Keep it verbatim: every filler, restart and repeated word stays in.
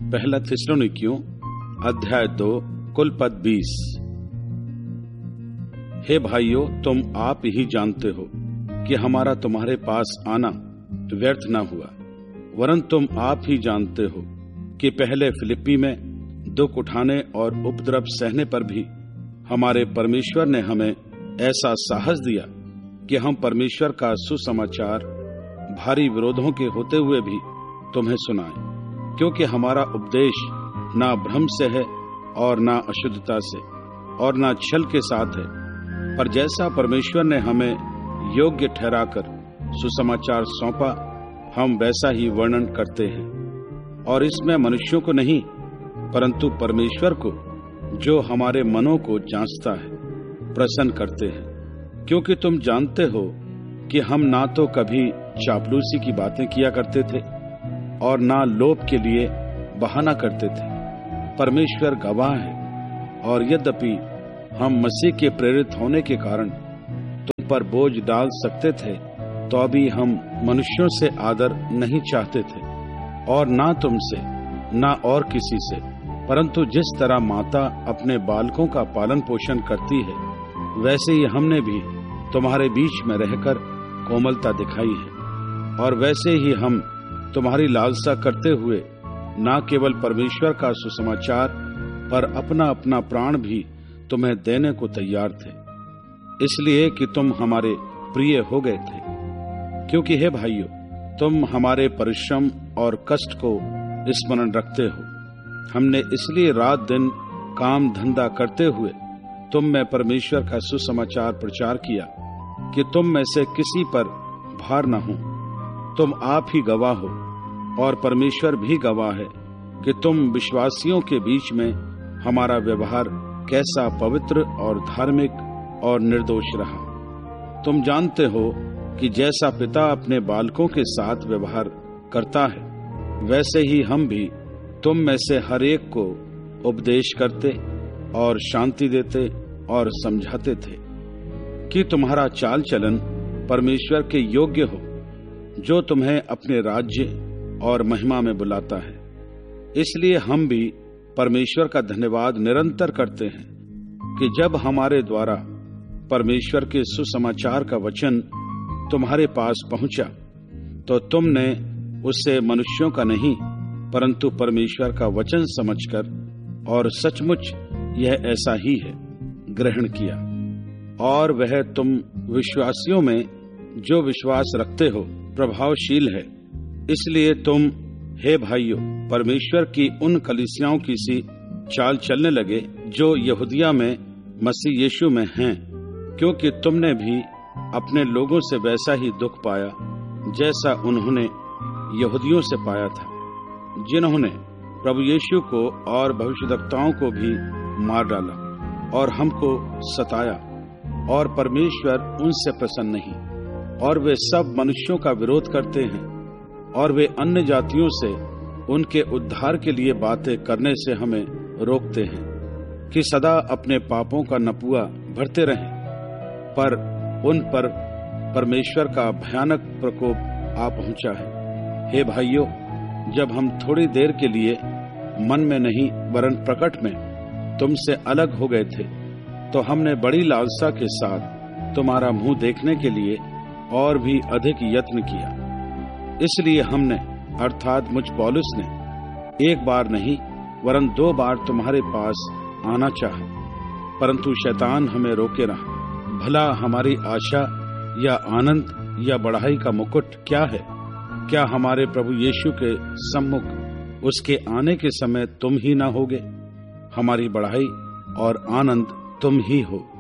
पहला थिस्सलुनीकियों अध्याय दो कुल पद बीस। हे भाइयों, तुम आप ही जानते हो कि हमारा तुम्हारे पास आना व्यर्थ न हुआ, वरन तुम आप ही जानते हो कि पहले फिलिप्पी में दुख उठाने और उपद्रव सहने पर भी हमारे परमेश्वर ने हमें ऐसा साहस दिया कि हम परमेश्वर का सुसमाचार भारी विरोधों के होते हुए भी तुम्हें सुनाएं, क्योंकि हमारा उपदेश ना भ्रम से है और ना अशुद्धता से और ना छल के साथ है, पर जैसा परमेश्वर ने हमें योग्य ठहराकर सुसमाचार सौंपा, हम वैसा ही वर्णन करते हैं। और इसमें मनुष्यों को नहीं, परंतु परमेश्वर को, जो हमारे मनों को जांचता है, प्रसन्न करते हैं। क्योंकि तुम जानते हो कि हम ना तो कभी चापलूसी की बातें किया करते थे और ना लोभ के लिए बहाना करते थे। परमेश्वर गवाह है, और यद्यपि हम मसीह के प्रेरित होने के कारण तुम पर बोझ डाल सकते थे, तो अभी हम मनुष्यों से आदर नहीं चाहते थे, और ना तुमसे ना और किसी से, परंतु जिस तरह माता अपने बालकों का पालन पोषण करती है, वैसे ही हमने भी तुम्हारे बीच में रहकर कोमलता दिखाई है। और वैसे ही हम तुम्हारी लालसा करते हुए न केवल परमेश्वर का सुसमाचार पर अपना अपना प्राण भी तुम्हें देने को तैयार थे, इसलिए कि तुम हमारे प्रिय हो गए थे। क्योंकि हे भाइयों, तुम हमारे परिश्रम और कष्ट को स्मरण रखते हो। हमने इसलिए रात दिन काम धंधा करते हुए तुम में परमेश्वर का सुसमाचार प्रचार किया कि तुम में से किसी पर भार न हो। तुम आप ही गवाह हो, और परमेश्वर भी गवाह है कि तुम विश्वासियों के बीच में हमारा व्यवहार कैसा पवित्र और धार्मिक और निर्दोष रहा। तुम जानते हो कि जैसा पिता अपने बालकों के साथ व्यवहार करता है, वैसे ही हम भी तुम में से हर एक को उपदेश करते और शांति देते और समझाते थे कि तुम्हारा चाल चलन परमेश्वर के योग्य हो, जो तुम्हें अपने राज्य और महिमा में बुलाता है। इसलिए हम भी परमेश्वर का धन्यवाद निरंतर करते हैं कि जब हमारे द्वारा परमेश्वर के सुसमाचार का वचन तुम्हारे पास पहुंचा, तो तुमने उसे मनुष्यों का नहीं, परंतु परमेश्वर का वचन समझकर, और सचमुच यह ऐसा ही है, ग्रहण किया। और वह तुम विश्वासियों में जो विश्वास रखते हो प्रभावशील है। इसलिए तुम, हे भाइयों, परमेश्वर की उन कलीसियाओं की सी चाल चलने लगे जो यहूदिया में मसीह यीशु में हैं, क्योंकि तुमने भी अपने लोगों से वैसा ही दुख पाया जैसा उन्होंने यहूदियों से पाया था, जिन्होंने प्रभु यीशु को और भविष्यद्वक्ताओं को भी मार डाला और हमको सताया, और परमेश्वर उनसे प्रसन्न नहीं। और वे सब मनुष्यों का विरोध करते हैं, और वे अन्य जातियों से उनके उद्धार के लिए बातें करने से हमें रोकते हैं कि सदा अपने पापों का नपुआ भरते रहें। पर उन पर परमेश्वर का भयानक प्रकोप आ पहुंचा है। हे भाइयों, जब हम थोड़ी देर के लिए मन में नहीं वरन प्रकट में तुमसे अलग हो गए थे, तो हमने बड़ी लालसा के साथ तुम्हारा मुंह देखने के लिए और भी अधिक यत्न किया। इसलिए हमने, अर्थात मुझ पौलुस ने, एक बार नहीं वरन दो बार तुम्हारे पास आना चाहा, परंतु शैतान हमें रोके रहा। भला हमारी आशा या आनंद या बढ़ाई का मुकुट क्या है? क्या हमारे प्रभु यीशु के सम्मुख उसके आने के समय तुम ही ना होगे? हमारी बढ़ाई और आनंद तुम ही हो।